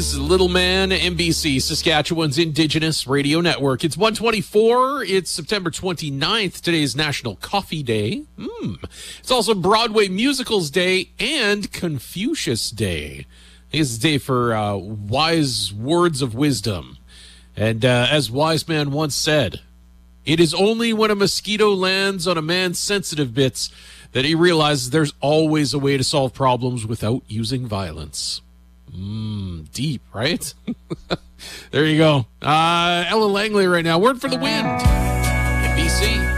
This is Little Man, NBC, Saskatchewan's Indigenous Radio Network. It's 1:24. It's September 29th. Today is National Coffee Day. It's also Broadway Musicals Day and Confucius Day. I think it's a day for wise words of wisdom. And as Wise Man once said, it is only when a mosquito lands on a man's sensitive bits that he realizes there's always a way to solve problems without using violence. Deep, right? There you go. Ella Langley right now. Word for the Wind. NBC.